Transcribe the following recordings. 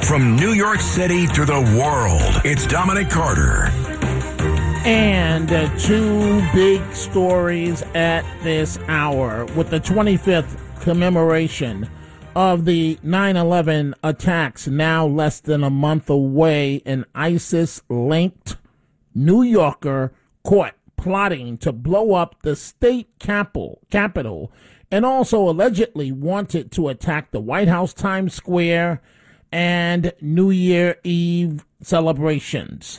From New York City to the world, it's Dominic Carter. And two big stories at this hour. With the 25th commemoration of the 9/11 attacks now less than a month away, an ISIS-linked New Yorker caught plotting to blow up the state capitol and also allegedly wanted to attack the White House, Times Square, and New Year Eve celebrations.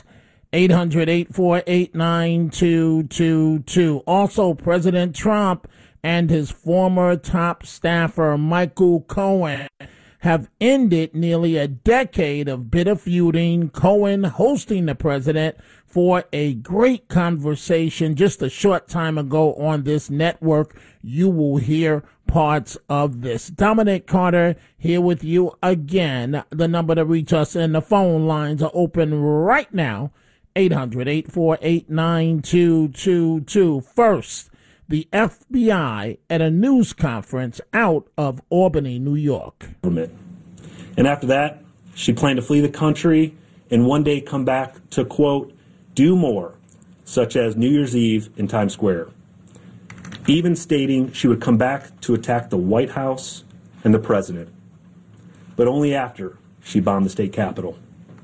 800-848-9222. Also, President Trump and his former top staffer, Michael Cohen, have ended nearly a decade of bitter feuding. Cohen hosting the president for a great conversation just a short time ago on this network. You will hear parts of this. Dominic Carter here with you again. The number to reach us and the phone lines are open right now. 800-848-9222. First, the FBI at a news conference out of Albany, New York. And after that, she planned to flee the country and one day come back to, quote, do more, such as New Year's Eve in Times Square, even stating she would come back to attack the White House and the president, but only after she bombed the state capitol.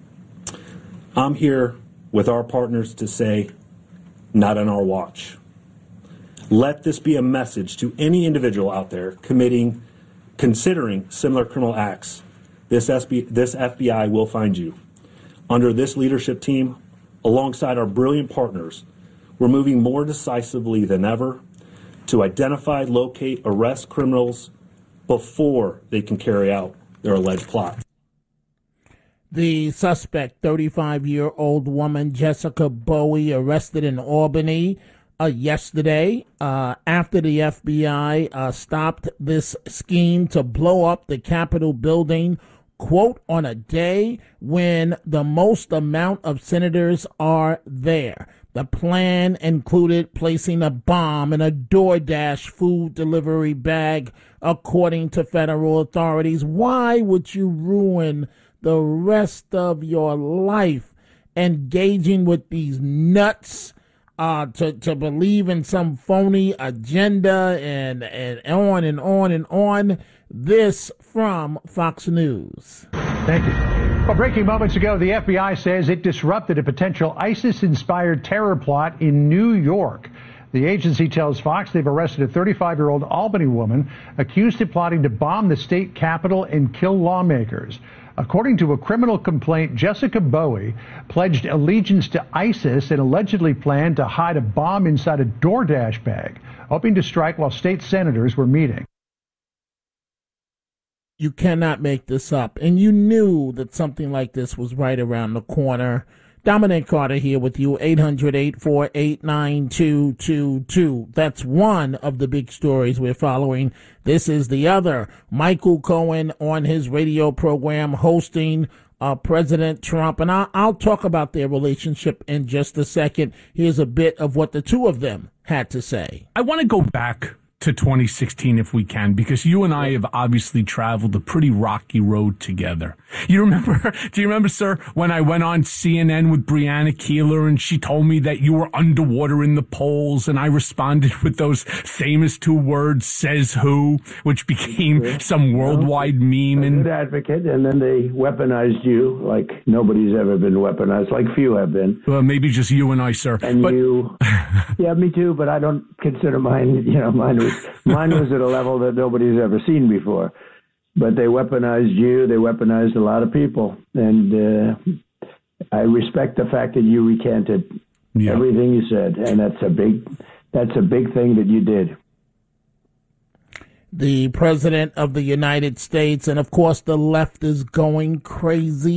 I'm here with our partners to say, not on our watch. Let this be a message to any individual out there considering similar criminal acts. This FBI will find you. Under this leadership team, alongside our brilliant partners, we're moving more decisively than ever to identify, locate, arrest criminals before they can carry out their alleged plot. The suspect, 35-year-old woman Jessica Bowie, arrested in Albany yesterday after the FBI stopped this scheme to blow up the Capitol building, quote, on a day when the most amount of senators are there. The plan included placing a bomb in a DoorDash food delivery bag, according to federal authorities. Why would you ruin the rest of your life engaging with these nuts to believe in some phony agenda and on and on and on? This from Fox News. Thank you. Well, breaking moments ago, the FBI says it disrupted a potential ISIS-inspired terror plot in New York. The agency tells Fox they've arrested a 35-year-old Albany woman accused of plotting to bomb the state capitol and kill lawmakers. According to a criminal complaint, Jessica Bowie pledged allegiance to ISIS and allegedly planned to hide a bomb inside a DoorDash bag, hoping to strike while state senators were meeting. You cannot make this up, and you knew that something like this was right around the corner. Dominic Carter here with you, 800-848-9222. That's one of the big stories we're following. This is the other. Michael Cohen on his radio program hosting President Trump, and I'll talk about their relationship in just a second. Here's a bit of what the two of them had to say. I want to go back to 2016 if we can, because you and I have obviously traveled a pretty rocky road together. Do you remember, sir, when I went on CNN with Brianna Keeler and she told me that you were underwater in the polls, and I responded with those famous two words, says who, which became some worldwide meme. A good advocate, and then they weaponized you like nobody's ever been weaponized, like few have been. Well, maybe just you and I, sir. And you, yeah, me too, but I don't consider mine, mine was at a level that nobody's ever seen before. But they weaponized you. They weaponized a lot of people. And I respect the fact that you recanted everything you said. And that's a big thing that you did. The President of the United States, and of course the left is going crazy